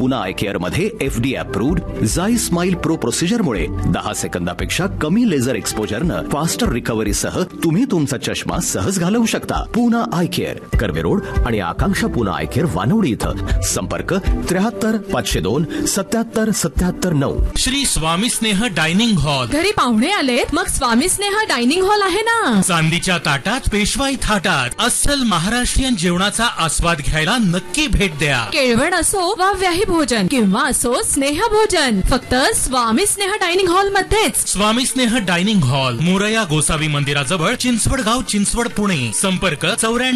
Poona I care मध्ये FDA approved झाई smile pro प्रोसिजरमुळे 10 सेकंदापेक्षा कमी laser एक्सपोजरनं faster recovery सह तुम्ही तुमचा चष्मा सहज घालवू शकता. Poona I care, Karve road आणि आकांक्षा पूना आय केअर वानवडी इथं. संपर्क 73 502 77 77 9. श्री स्वामी स्नेह डायनिंग हॉल. घरी पाहुणे आलेत मग स्वामी स्नेह डायनिंग हॉल आहे ना. चांदीच्या ताटात पेशवाई थाटात अस्सल महाराष्ट्रीयन जेवणाचा आस्वाद घ्यायला नक्की भेट द्या. केळवण असो वा व्याही भोजन किंवा असो स्नेह भोजन, फक्त स्वामी स्नेह डायनिंग हॉल मध्येच. स्वामी स्नेह डायनिंग हॉल, मोरया गोसावी मंदिराजवळ, चिंचवड गाव, चिंचवड, पुणे. संपर्क 94